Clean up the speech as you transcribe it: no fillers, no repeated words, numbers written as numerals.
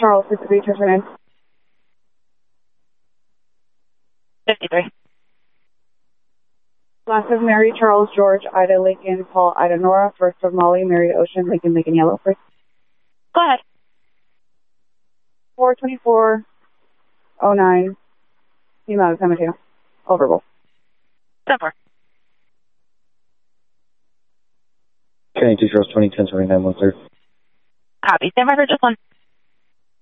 Charles, 53, turn 53. Last of Mary, Charles, George, Ida, Lincoln, Paul, Ida, Nora. First of Molly, Mary, Ocean, Lincoln, Lincoln, Yellow. First. Go ahead. 42409. Female, San Mateo. Overable. 10-4. Training 2 Charles 2010 29 1/3. Copy. Stand by for just one.